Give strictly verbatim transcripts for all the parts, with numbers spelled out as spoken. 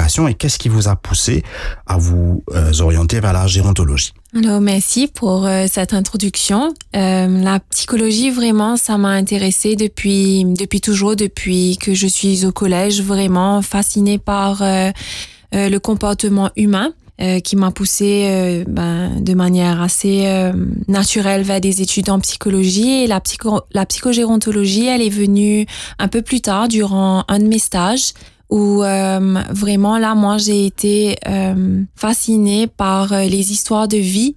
vocation et qu'est-ce qui vous a poussé à vous euh, orienter vers la gérontologie? Alors, merci pour euh, cette introduction. Euh, la psychologie, vraiment, ça m'a intéressée depuis, depuis toujours, depuis que je suis au collège, vraiment fascinée par euh, euh, le comportement humain. Euh, qui m'a poussée euh, ben, de manière assez euh, naturelle vers des études en psychologie. Et la, psycho, la psychogérontologie, elle est venue un peu plus tard, durant un de mes stages, où euh, vraiment, là, moi, j'ai été euh, fascinée par les histoires de vie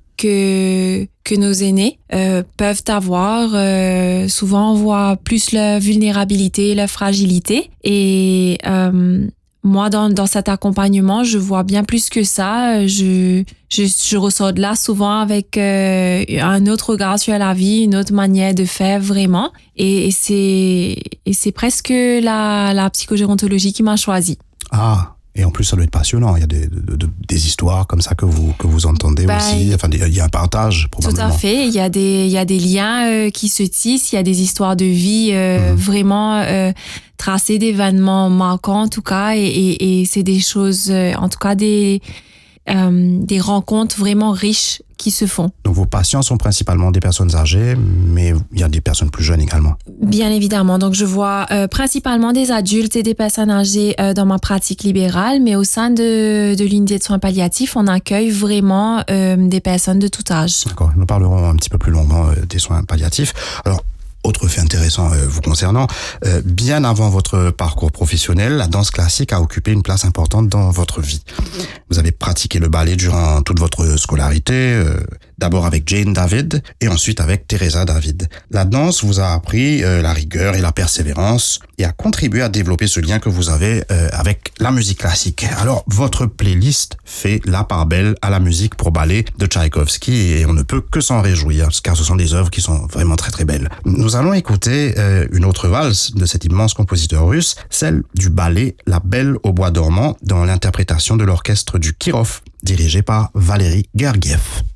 que que nos aînés euh, peuvent avoir. Euh, souvent, on voit plus leur vulnérabilité, leur fragilité. Et... Euh, Moi, dans, dans cet accompagnement, je vois bien plus que ça. Je, je, je ressors de là souvent avec euh, un autre regard sur la vie, une autre manière de faire vraiment. Et, et, c'est, et c'est presque la, la psychogérontologie qui m'a choisie. Ah, et en plus, ça doit être passionnant. Il y a des, de, de, des histoires comme ça que vous, que vous entendez bah, aussi. Enfin, il y a un partage, probablement. Tout à fait. Il y a des, il y a des liens euh, qui se tissent. Il y a des histoires de vie euh, mmh. vraiment euh, tracées d'événements marquants, en tout cas. Et, et, et c'est des choses, euh, en tout cas, des, euh, des rencontres vraiment riches qui se font. Donc, vos patients sont principalement des personnes âgées, mais il y a des personnes plus jeunes également. Bien évidemment. Donc, je vois euh, principalement des adultes et des personnes âgées euh, dans ma pratique libérale, mais au sein de, de l'unité de soins palliatifs, on accueille vraiment euh, des personnes de tout âge. D'accord. Nous parlerons un petit peu plus longuement euh, des soins palliatifs. Alors, autre fait intéressant euh, vous concernant, euh, bien avant votre parcours professionnel, la danse classique a occupé une place importante dans votre vie. Vous avez pratiqué le ballet durant toute votre scolarité, euh, d'abord avec Jane David et ensuite avec Teresa David. La danse vous a appris euh, la rigueur et la persévérance et a contribué à développer ce lien que vous avez euh, avec la musique classique. Alors, votre playlist fait la part belle à la musique pour ballet de Tchaïkovski et on ne peut que s'en réjouir car ce sont des œuvres qui sont vraiment très très belles. Nous allons écouter euh, une autre valse de cet immense compositeur russe, celle du ballet La Belle au bois dormant dans l'interprétation de l'orchestre du Kirov, dirigé par Valéry Gergiev.